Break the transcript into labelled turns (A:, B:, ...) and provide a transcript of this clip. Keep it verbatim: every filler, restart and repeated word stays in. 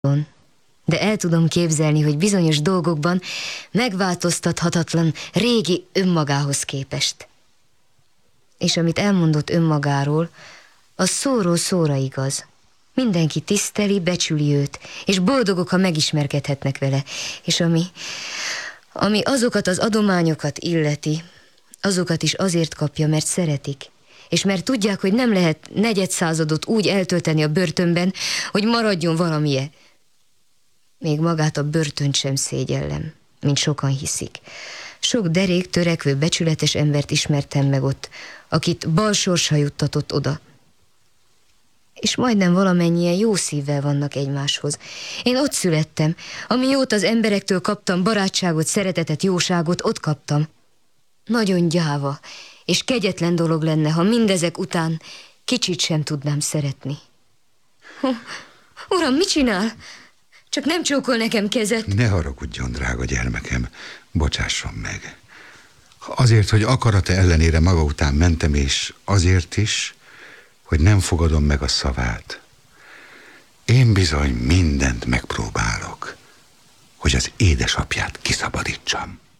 A: de el tudom képzelni, hogy bizonyos dolgokban megváltoztathatatlan régi önmagához képest. És amit elmondott önmagáról, az szóról szóra igaz. Mindenki tiszteli, becsüli őt, és boldogok, ha megismerkedhetnek vele. És ami, ami azokat az adományokat illeti, azokat is azért kapja, mert szeretik. És mert tudják, hogy nem lehet negyedszázadot úgy eltölteni a börtönben, hogy maradjon valamilyen. Még magát a börtönt sem szégyellem, mint sokan hiszik. Sok derék, törekvő, becsületes embert ismertem meg ott, akit bal sorsa juttatott oda. És majdnem valamennyien jó szívvel vannak egymáshoz. Én ott születtem, amióta az emberektől kaptam barátságot, szeretetet, jóságot, ott kaptam. Nagyon gyáva és kegyetlen dolog lenne, ha mindezek után kicsit sem tudnám szeretni. Oh, uram, mit csinál? Csak nem csókol nekem kezet.
B: Ne haragudjon, drága gyermekem, bocsásson meg. Azért, hogy akarata ellenére maga után mentem, és azért is, hogy nem fogadom meg a szavát. Én bizony mindent megpróbálok, hogy az édesapját kiszabadítsam.